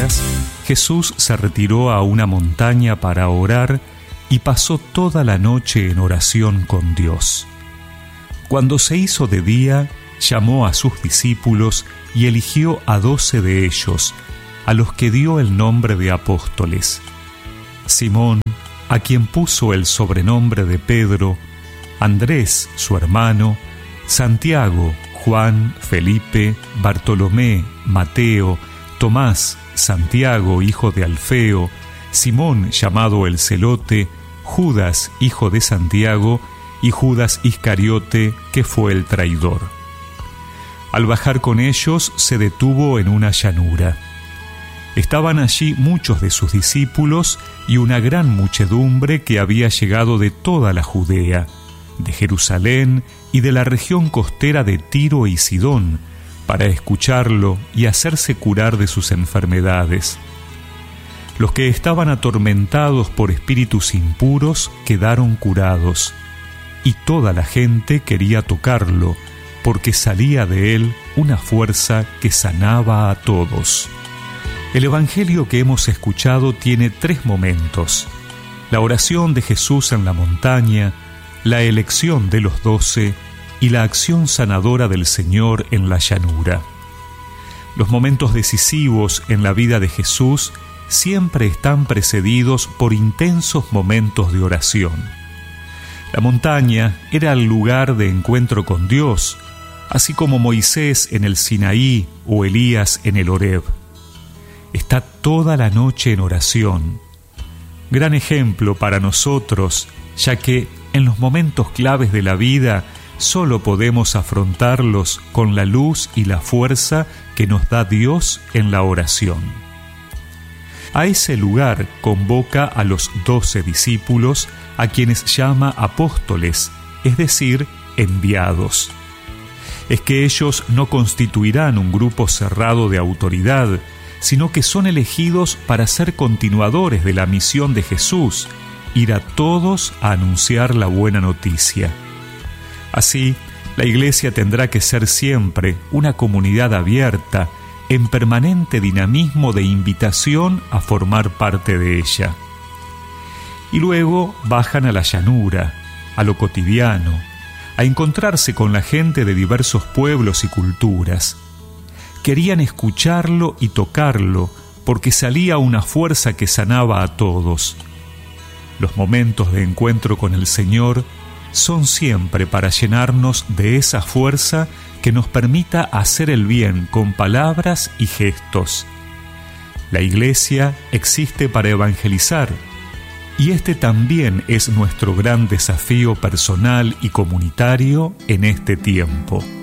días, Jesús se retiró a una montaña para orar y pasó toda la noche en oración con Dios. Cuando se hizo de día, llamó a sus discípulos y eligió a 12 de ellos, a los que dio el nombre de apóstoles: Simón, a quien puso el sobrenombre de Pedro; Andrés, su hermano; Santiago, Juan, Felipe, Bartolomé, Mateo, Tomás, Santiago, hijo de Alfeo, Simón, llamado el Celote, Judas, hijo de Santiago, y Judas Iscariote, que fue el traidor. Al bajar con ellos, se detuvo en una llanura. Estaban allí muchos de sus discípulos y una gran muchedumbre que había llegado de toda la Judea, de Jerusalén y de la región costera de Tiro y Sidón, para escucharlo y hacerse curar de sus enfermedades. Los que estaban atormentados por espíritus impuros quedaron curados, y toda la gente quería tocarlo, porque salía de él una fuerza que sanaba a todos. El Evangelio que hemos escuchado tiene 3 momentos: la oración de Jesús en la montaña, la elección de los 12 y la acción sanadora del Señor en la llanura. Los momentos decisivos en la vida de Jesús siempre están precedidos por intensos momentos de oración. La montaña era el lugar de encuentro con Dios, así como Moisés en el Sinaí o Elías en el Horeb. Está toda la noche en oración. Gran ejemplo para nosotros, ya que en los momentos claves de la vida solo podemos afrontarlos con la luz y la fuerza que nos da Dios en la oración. A ese lugar convoca a los 12 discípulos, a quienes llama apóstoles, es decir, enviados. Es que ellos no constituirán un grupo cerrado de autoridad, sino que son elegidos para ser continuadores de la misión de Jesús, ir a todos a anunciar la buena noticia. Así, la Iglesia tendrá que ser siempre una comunidad abierta, en permanente dinamismo de invitación a formar parte de ella. Y luego bajan a la llanura, a lo cotidiano, a encontrarse con la gente de diversos pueblos y culturas. Querían escucharlo y tocarlo, porque salía una fuerza que sanaba a todos. Los momentos de encuentro con el Señor son siempre para llenarnos de esa fuerza que nos permita hacer el bien con palabras y gestos. La Iglesia existe para evangelizar, y este también es nuestro gran desafío personal y comunitario en este tiempo.